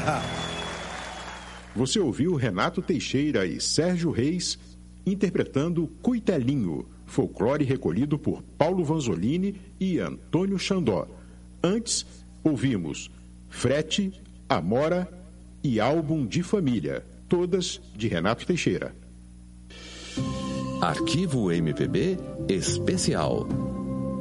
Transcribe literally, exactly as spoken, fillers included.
Você ouviu Renato Teixeira e Sérgio Reis interpretando Cuitelinho, folclore recolhido por Paulo Vanzolini e Antônio Xandó. Antes, ouvimos Frete, Amora e Álbum de Família, todas de Renato Teixeira. Arquivo M P B Especial.